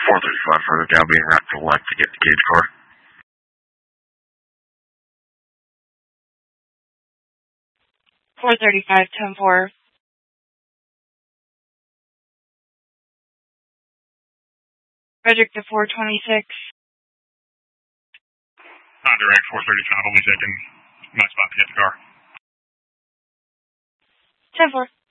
435 further down, being route to left to get the gauge car. 435, 10-4. Frederick to 426. Non-direct, 435, only taking my spot to get the car. 10-4.